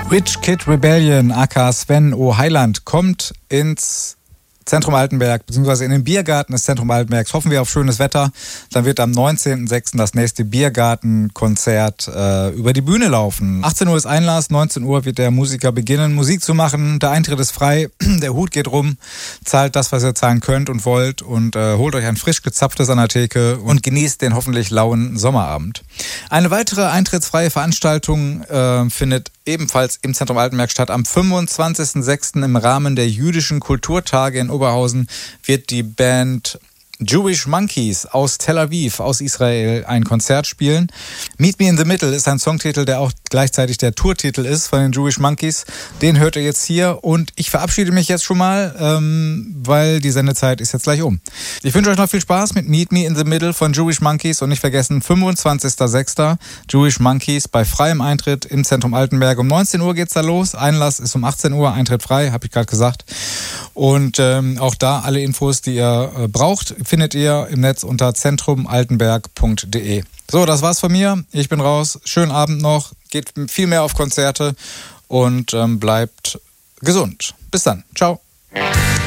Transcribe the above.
Rich Kid Rebellion, aka Sven O. Heiland, kommt ins Zentrum Altenberg, beziehungsweise in den Biergarten des Zentrum Altenbergs. Hoffen wir auf schönes Wetter. Dann wird am 19.06. das nächste Biergartenkonzert über die Bühne laufen. 18 Uhr ist Einlass, 19 Uhr wird der Musiker beginnen, Musik zu machen. Der Eintritt ist frei, der Hut geht rum. Zahlt das, was ihr zahlen könnt und wollt und holt euch ein frisch gezapftes an der Theke und genießt den hoffentlich lauen Sommerabend. Eine weitere eintrittsfreie Veranstaltung findet ebenfalls im Zentrum Altenberg statt. Am 25.06. im Rahmen der jüdischen Kulturtage in Oberhausen wird die Band Jewish Monkeys aus Tel Aviv, aus Israel, ein Konzert spielen. Meet Me in the Middle ist ein Songtitel, der auch gleichzeitig der Tourtitel ist von den Jewish Monkeys. Den hört ihr jetzt hier und ich verabschiede mich jetzt schon mal, weil die Sendezeit ist jetzt gleich um. Ich wünsche euch noch viel Spaß mit Meet Me in the Middle von Jewish Monkeys und nicht vergessen, 25.06. Jewish Monkeys bei freiem Eintritt im Zentrum Altenberg. Um 19 Uhr geht's da los. Einlass ist um 18 Uhr, Eintritt frei, habe ich gerade gesagt. Und auch da alle Infos, die ihr braucht, findet ihr im Netz unter zentromaltenberg.de. So, das war's von mir. Ich bin raus. Schönen Abend noch. Geht viel mehr auf Konzerte und bleibt gesund. Bis dann. Ciao.